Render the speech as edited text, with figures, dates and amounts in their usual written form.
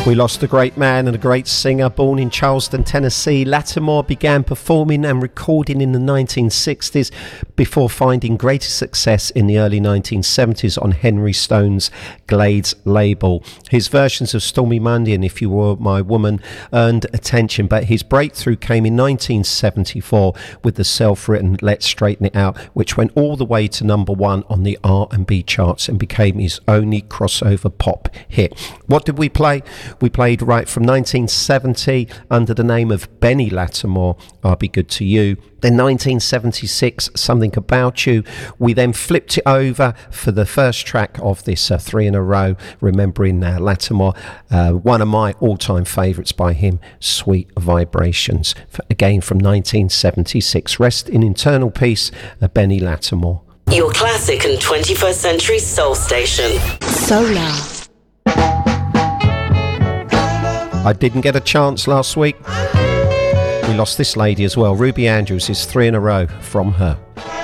We lost a great man and a great singer. Born in Charleston, Tennessee, Lattimore began performing and recording in the 1960s before finding greater success in the early 1970s on Henry Stone's Glades label. His versions of Stormy Monday and If You Were My Woman earned attention, but his breakthrough came in 1974 with the self-written Let's Straighten It Out, which went all the way to number one on the R&B charts and became his only crossover pop hit. What did we play? We played right from 1970 under the name of Benny Lattimore, I'll Be Good to You. Then 1976, Something About You. We then flipped it over for the first track of this three in a row, remembering Lattimore, one of my all-time favourites by him, Sweet Vibrations, again from 1976. Rest in eternal peace, Benny Lattimore. Your classic and 21st century soul station. Solar. I didn't get a chance last week. We lost this lady as well. Ruby Andrews is three in a row from her.